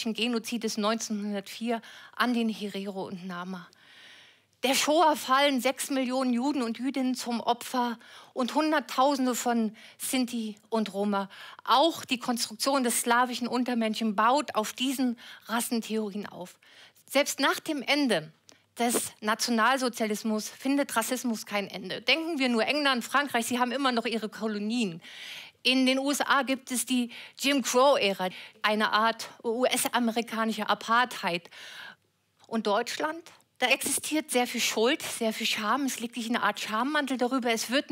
deutschen Genozides 1904 an den Herero und Nama. Der Shoah fallen 6 Millionen Juden und Jüdinnen zum Opfer und Hunderttausende von Sinti und Roma. Auch die Konstruktion des slawischen Untermenschen baut auf diesen Rassentheorien auf. Selbst nach dem Ende des Nationalsozialismus findet Rassismus kein Ende. Denken wir nur England, Frankreich, sie haben immer noch ihre Kolonien. In den USA gibt es die Jim Crow-Ära, eine Art US-amerikanische Apartheid. Und Deutschland? Da existiert sehr viel Schuld, sehr viel Scham. Es liegt sich eine Art Schammantel darüber. Es wird